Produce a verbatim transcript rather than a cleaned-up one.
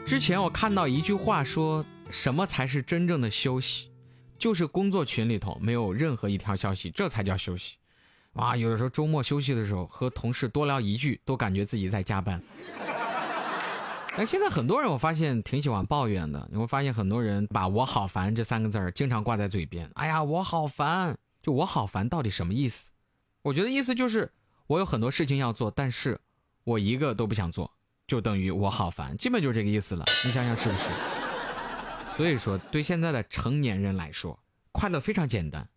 之前我看到一句话说，什么才是真正的休息？就是工作群里头没有任何一条消息，这才叫休息。哇，有的时候周末休息的时候和同事多聊一句，都感觉自己在加班。但现在很多人我发现挺喜欢抱怨的，你会发现很多人把我好烦这三个字儿经常挂在嘴边。哎呀，我好烦，就我好烦到底什么意思？我觉得意思就是我有很多事情要做，但是我一个都不想做，就等于我好烦，基本就是这个意思了。你想想是不是？所以说对现在的成年人来说，快乐非常简单，